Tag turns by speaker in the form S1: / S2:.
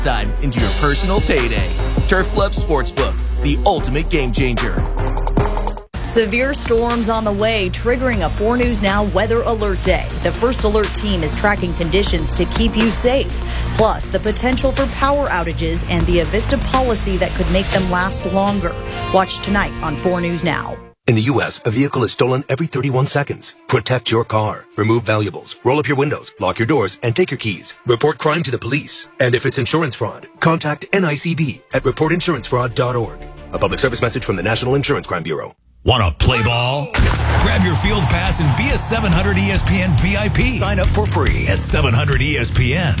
S1: time into your personal payday. Turf Club Sportsbook, the ultimate game changer.
S2: Severe storms on the way, triggering a 4 News Now weather alert day. The First Alert team is tracking conditions to keep you safe. Plus, the potential for power outages and the Avista policy that could make them last longer. Watch tonight on 4 News Now.
S3: In the U.S., a vehicle is stolen every 31 seconds. Protect your car. Remove valuables. Roll up your windows. Lock your doors. And take your keys. Report crime to the police. And if it's insurance fraud, contact NICB at reportinsurancefraud.org. A public service message from the National Insurance Crime Bureau.
S4: Want to play ball? Grab your field pass and be a 700 ESPN VIP. Sign up for free at 700ESPN.